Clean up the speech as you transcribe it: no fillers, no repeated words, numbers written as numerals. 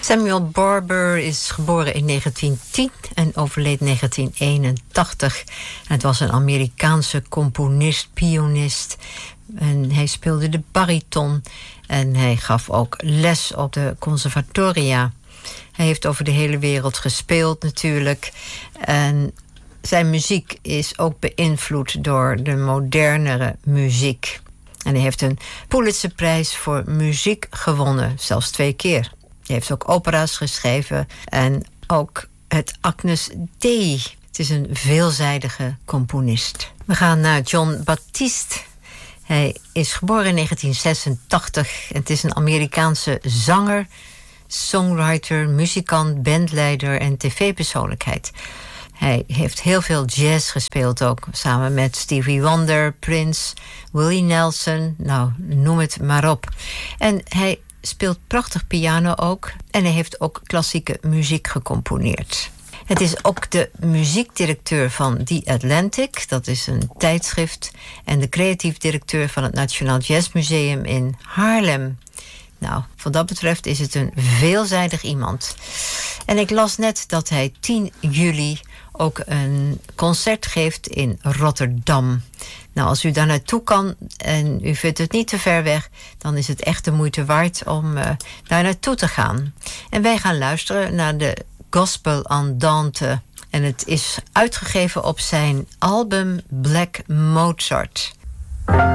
Samuel Barber is geboren in 1910 en overleed 1981. Het was een Amerikaanse componist, pianist. En hij speelde de bariton. En hij gaf ook les op de conservatoria. Hij heeft over de hele wereld gespeeld natuurlijk. En zijn muziek is ook beïnvloed door de modernere muziek. En hij heeft een Pulitzerprijs voor muziek gewonnen, zelfs 2 keer. Hij heeft ook opera's geschreven en ook het Agnus Dei. Het is een veelzijdige componist. We gaan naar Jon Batiste. Hij is geboren in 1986. Het is een Amerikaanse zanger, songwriter, muzikant, bandleider en tv-persoonlijkheid. Hij heeft heel veel jazz gespeeld ook, samen met Stevie Wonder, Prince, Willie Nelson, nou, noem het maar op. En hij speelt prachtig piano ook en hij heeft ook klassieke muziek gecomponeerd. Het is ook de muziekdirecteur van The Atlantic, dat is een tijdschrift, en de creatief directeur van het Nationaal Jazzmuseum in Haarlem. Nou, wat dat betreft is het een veelzijdig iemand. En ik las net dat hij 10 juli ook een concert geeft in Rotterdam. Nou, als u daar naartoe kan en u vindt het niet te ver weg, dan is het echt de moeite waard om daar naartoe te gaan. En wij gaan luisteren naar de Gospel Andante. En het is uitgegeven op zijn album Black Mozart.